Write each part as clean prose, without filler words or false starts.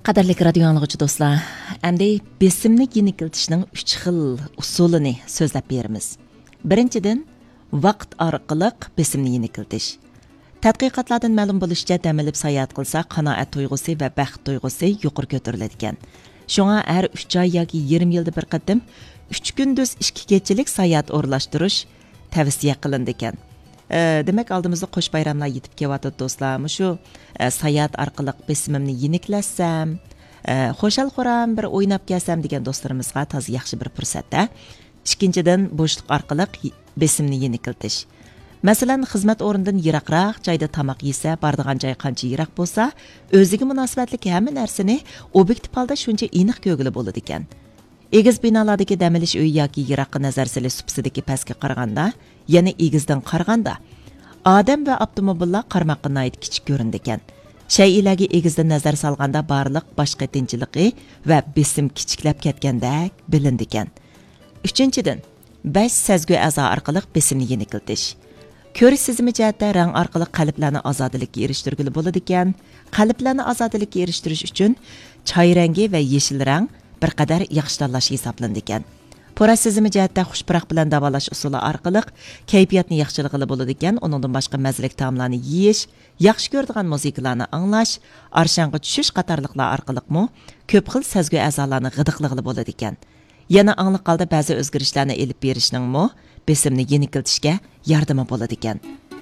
Qadarlik radio anlıqçı dostlar, əmdi besimni yenikiltishning 3 xil usulini so'zlab beramiz. Birinchidan, vaqt orqali besimni yenikiltish. Tadqiqotlardan ma'lum bo'lishicha, dam olib sayohat qilsa, qanoat tuyg'usi va baxt tuyg'usi yuqori ko'tariladi ekan. Shunga har 3 oy yoki 20 yilda bir qatim 3 kunduz 2 kechilik sayohat o'rlashtirish tavsiya qilindi ekan. Demak, oldimizda qo'sh bayramlar yetib kelyapti do'stlar. Shu sayohat orqali besimimni yeniklassam, xo'shal-xuram bir o'ynab kelsam degan do'stlarimizga toz yaxshi bir fursatda. Ikkinchidan, bo'shliq orqali besimni yenikiltish. Masalan, xizmat o'rnidan yiroqroq joyda tamoq yesa, boradigan joy qancha yiroq bo'lsa, o'ziga munosabatli hamma narsani obyektiv holda shuncha aniq ko'rgili bo'ladi ekan. Egiz binolardagi dam olish uyi yoki yiroqqa nazar silish supsidagi pastga qaraganda, yana egizdan qaraganda, odam va avtomobillar qarmoqqa noit kichik ko'rindi ekan. Shaylarga egizdan nazar solganda barliq boshqa tinchiligi va besim kichiklab ketgandek bilindi ekan. Uchinchidan, 5 sezgi a'zo orqali besimni yenikiltish. Ko'rish sezimi jihatda rang orqali qalblarni ozodlikka erishtirgili bo'ladi ekan. Qalblarni ozodlikka erishtirish uchun choy rangi va yeshil rang bir qadar yaxshi tanlash hisoblandi ekan. Po'rash sezimi jihatda xushpuroq bilan davolash usuli orqali kayfiyatni yaxshilig'ili bo'ladi ekan. Uningdan boshqa mazalik taomlarni yeyish, yaxshi ko'radigan musiqalarni anglash, arshanga tushish qatorliqlar orqali ko'p xil sezgi a'zolarni g'idiqlig'ili bo'ladi ekan. Yana angliq holda ba'zi o'zgarishlarni elib berishning besimni yenikiltishga yordami bo'ladi ekan.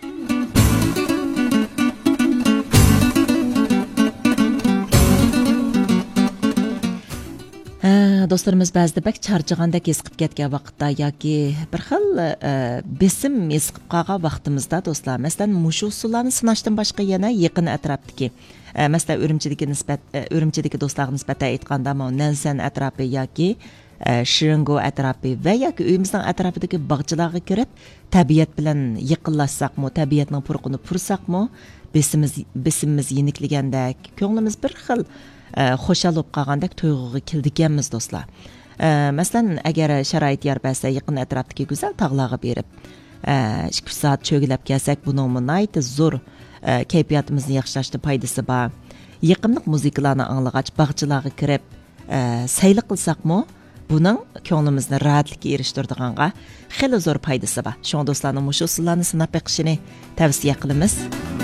Do'stlarimiz ba'zida bak charchagandek his qilib ketgan vaqtda yoki bir xil besim his qilib qolgan vaqtimizda do'stlar, masalan, mushu usullarni sinashdan boshqa yana yaqin atrofdagi, masalan, Urumchidagi do'stlarga nisbatan aytganda, Nansan atrofi yoki Shiringo atrofi va yoki uyimizning atrofidagi bog'chalarga kirib, tabiat bilan yaqinlashsaqmi, tabiatning purqini pursaqmi, besimimiz yenikligandek, ko'nglimiz bir xil xo'shal bo'lib qolgandek tuyg'uga keldiganmiz do'stlar. Masalan, agar sharoit yor bersa, yaqin atrofdagi go'zal tog'larga berib 2 soat cho'gilab kelsak, buning nihoyat zo'r kayfiyatimizni yaxshilashda foydasi bor. Yiqimliq musiqalarni anglag'ach bog'chalarga kirib sayli qilsaqmi, buning ko'nglimizni rohatlikka erishtiradiganға xeyli zo'r foydasi bor. Shunga do'stlarning mushu usullarni sinab beqishini tavsiya qilamiz.